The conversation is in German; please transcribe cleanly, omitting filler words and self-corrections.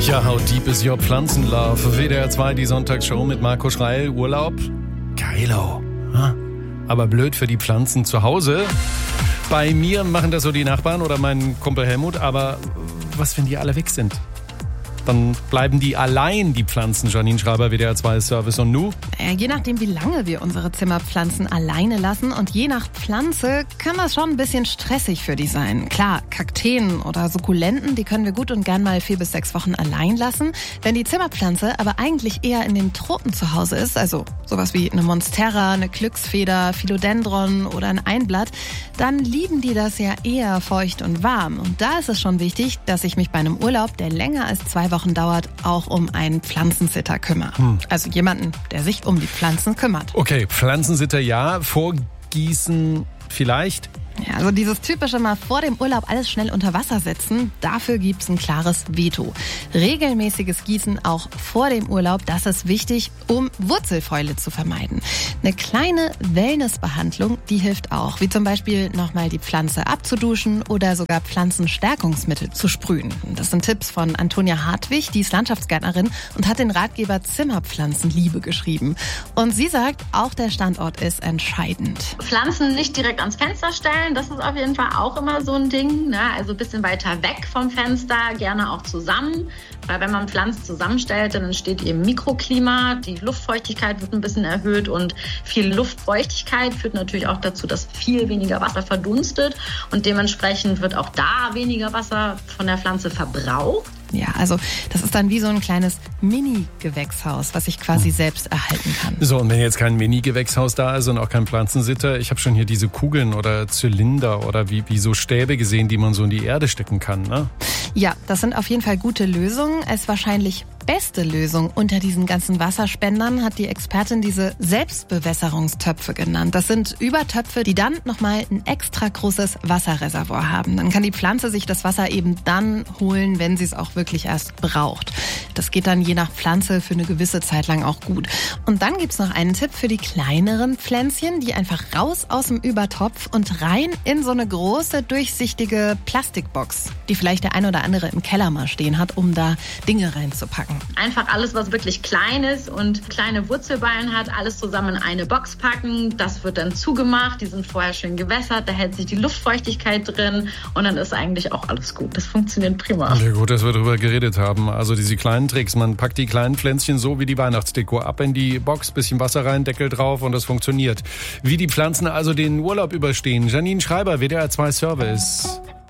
Ja, how deep is your Pflanzenlove? WDR 2, die Sonntagsshow mit Marco Schreil. Urlaub? Geilo. Aber blöd für die Pflanzen zu Hause. Bei mir machen das so die Nachbarn oder mein Kumpel Helmut. Aber was, wenn die alle weg sind? Dann bleiben die allein, die Pflanzen. Janine Schreiber, WDR 2 Service. Und nu? Je nachdem, wie lange wir unsere Zimmerpflanzen alleine lassen und je nach Pflanze kann das schon ein bisschen stressig für die sein. Klar, Kakteen oder Sukkulenten, die können wir gut und gern mal 4 bis 6 Wochen allein lassen. Wenn die Zimmerpflanze aber eigentlich eher in den Tropen zu Hause ist, also sowas wie eine Monstera, eine Glücksfeder, Philodendron oder ein Einblatt, dann lieben die das ja eher feucht und warm. Und da ist es schon wichtig, dass ich mich bei einem Urlaub, der länger als 2 Wochen dauert, auch um einen Pflanzensitter kümmere. Also jemanden, der sich um die Pflanzen kümmert. Okay, Pflanzensitter ja, vorgießen vielleicht. Ja, also dieses typische mal vor dem Urlaub alles schnell unter Wasser setzen, dafür gibt's ein klares Veto. Regelmäßiges Gießen auch vor dem Urlaub, das ist wichtig, um Wurzelfäule zu vermeiden. Eine kleine Wellnessbehandlung, die hilft auch, wie zum Beispiel nochmal die Pflanze abzuduschen oder sogar Pflanzenstärkungsmittel zu sprühen. Das sind Tipps von Antonia Hartwig, die ist Landschaftsgärtnerin und hat den Ratgeber Zimmerpflanzenliebe geschrieben. Und sie sagt, auch der Standort ist entscheidend. Pflanzen nicht direkt ans Fenster stellen, das ist auf jeden Fall auch immer so ein Ding, ne? Also ein bisschen weiter weg vom Fenster, gerne auch zusammen. Weil wenn man Pflanzen zusammenstellt, dann entsteht eben Mikroklima, die Luftfeuchtigkeit wird ein bisschen erhöht und viel Luftfeuchtigkeit führt natürlich auch dazu, dass viel weniger Wasser verdunstet und dementsprechend wird auch da weniger Wasser von der Pflanze verbraucht. Ja, also das ist dann wie so ein kleines Mini-Gewächshaus, was ich quasi selbst erhalten kann. So, und wenn jetzt kein Mini-Gewächshaus da ist und auch kein Pflanzensitter, ich habe schon hier diese Kugeln oder Zylinder oder wie so Stäbe gesehen, die man so in die Erde stecken kann, ne? Ja, das sind auf jeden Fall gute Lösungen. Als wahrscheinlich beste Lösung unter diesen ganzen Wasserspendern hat die Expertin diese Selbstbewässerungstöpfe genannt. Das sind Übertöpfe, die dann nochmal ein extra großes Wasserreservoir haben. Dann kann die Pflanze sich das Wasser eben dann holen, wenn sie es auch wirklich erst braucht. Das geht dann je nach Pflanze für eine gewisse Zeit lang auch gut. Und dann gibt's noch einen Tipp für die kleineren Pflänzchen, die einfach raus aus dem Übertopf und rein in so eine große, durchsichtige Plastikbox, die vielleicht der ein oder andere im Keller mal stehen hat, um da Dinge reinzupacken. Einfach alles, was wirklich klein ist und kleine Wurzelballen hat, alles zusammen in eine Box packen. Das wird dann zugemacht, die sind vorher schön gewässert, da hält sich die Luftfeuchtigkeit drin und dann ist eigentlich auch alles gut. Das funktioniert prima. Ja, gut, dass wir darüber geredet haben. Also diese kleinen Tricks, man packt die kleinen Pflänzchen so wie die Weihnachtsdeko ab in die Box, bisschen Wasser rein, Deckel drauf und das funktioniert. Wie die Pflanzen also den Urlaub überstehen. Janine Schreiber, WDR 2 Service.